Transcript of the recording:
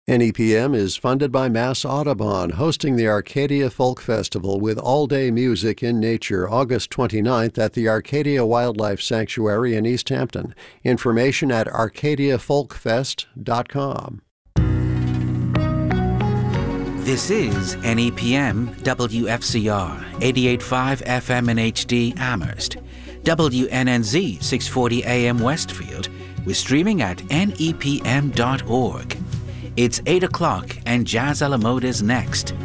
NEPM is funded by Mass Audubon, hosting the Arcadia Folk Festival with all-day music in nature August 29th at the Arcadia Wildlife Sanctuary in East Hampton. Information at arcadiafolkfest.com. This is NEPM WFCR 88.5 FM in HD Amherst, WNNZ 640 AM Westfield. We're streaming at nepm.org. It's 8 o'clock and Jazz a la Mode is next.